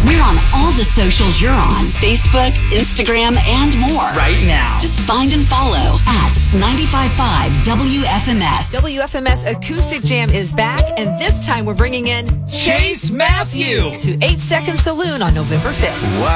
We're on all the socials you're on. Facebook, Instagram, and more. Right now. Just find and follow at 95.5 WFMS. WFMS Acoustic Jam is back, and this time we're bringing in Chase Matthew to 8 Second Saloon on November 5th. Wow.